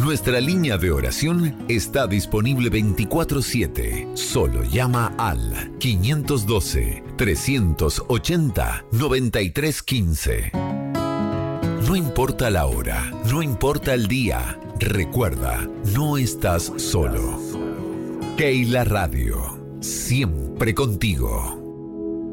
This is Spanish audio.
Nuestra línea de oración está disponible 24/7. Solo llama al 512-380-9315. No importa la hora, no importa el día, recuerda, no estás solo. Keila Radio, siempre contigo.